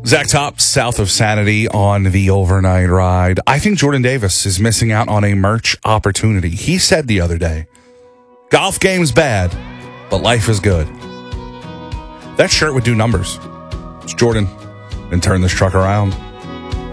Zach Top, south of Sanity on the overnight ride. I think Jordan Davis is missing out on a merch opportunity. He said the other day, golf game's bad, but life is good. That shirt would do numbers. It's Jordan, and turn this truck around.